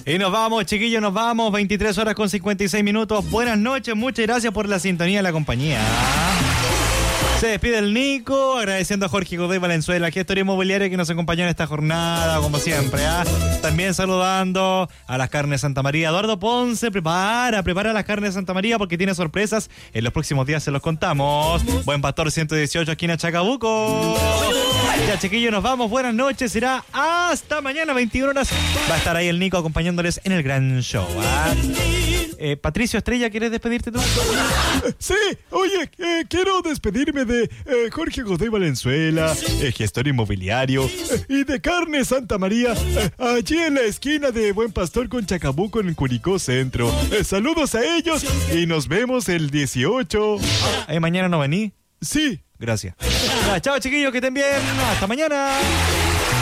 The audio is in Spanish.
Y nos vamos, chiquillos, nos vamos. 23 horas con 56 minutos. Buenas noches, muchas gracias por la sintonía y la compañía. Se despide el Nico, agradeciendo a Jorge Godoy Valenzuela, gestor inmobiliario que nos acompañó en esta jornada, como siempre. También saludando a las carnes Santa María. Eduardo Ponce, prepara las carnes Santa María porque tiene sorpresas. En los próximos días se los contamos. Buen Pastor 118 aquí en Chacabuco. Ya, chiquillos, nos vamos. Buenas noches. Será hasta mañana, 21 horas. Va a estar ahí el Nico acompañándoles en el gran show. Patricio Estrella, ¿quieres despedirte tú? Sí, oye, quiero despedirme de Jorge Godoy Valenzuela, gestor inmobiliario, y de Carne Santa María, allí en la esquina de Buen Pastor con Chacabuco en Curicó Centro. Saludos a ellos y nos vemos el 18. ¿Mañana no vení? Sí. Gracias. Chao, chiquillos, que estén bien. Hasta mañana.